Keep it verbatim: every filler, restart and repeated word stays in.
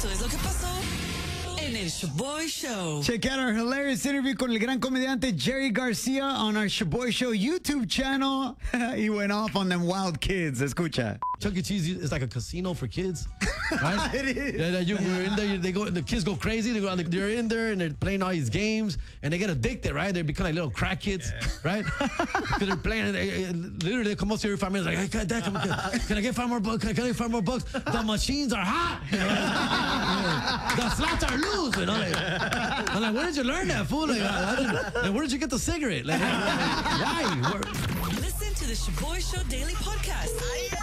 Esto es lo que pasó en el Shaboy Show. Check out our hilarious interview con el gran comediante Jerry Garcia on our Shaboy Show YouTube channel. He went off on them wild kids. Escucha. Chuck E. Cheese is like a casino for kids, right? It is. Yeah, you were in there. They go. The kids go crazy. They go. They're in there and they're playing all these games, and they get addicted, right? They become like little crack kids, yeah. Right? Because they're playing. They, literally, they come up to your family like, "Hey, Dad, come, can, can I get five more bucks? Can I get five more bucks? The machines are hot. You know? The slots are loose." You know, like, I'm like, "Where did you learn that, fool? Like, like, where did you get the cigarette? Like, why?" Listen to the Shaboy Show Daily Podcast.